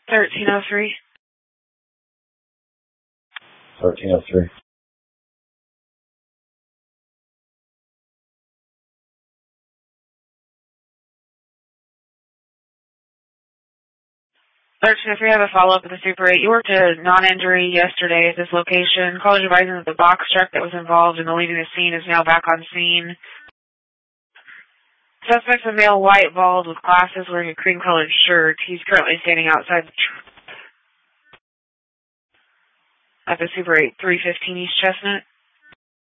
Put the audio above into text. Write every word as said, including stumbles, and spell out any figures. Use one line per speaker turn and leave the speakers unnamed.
thirteen oh three.
thirteen oh three.
thirteen oh three, I have a follow-up with the Super eight. You worked a non-injury yesterday at this location. Callers advising that the box truck that was involved in the leaving the scene is now back on scene. Suspect's a male, white, bald, with glasses, wearing a cream-colored shirt. He's currently standing outside the tr- at the Super eight, three fifteen East Chestnut.